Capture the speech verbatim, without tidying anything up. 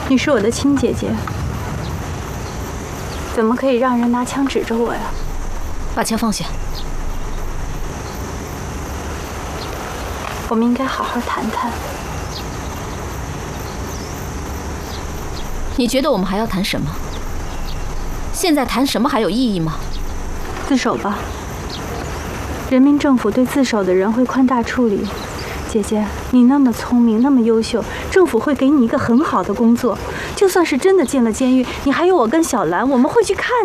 你是我的亲姐姐，怎么可以让人拿枪指着我呀？ 把枪放下。 我们应该好好谈谈。 你觉得我们还要谈什么？现在谈什么还有意义吗？ 自首吧。人民政府对自首的人会宽大处理。姐姐，你那么聪明，那么优秀，政府会给你一个很好的工作。就算是真的进了监狱，你还有我跟小兰，我们会去看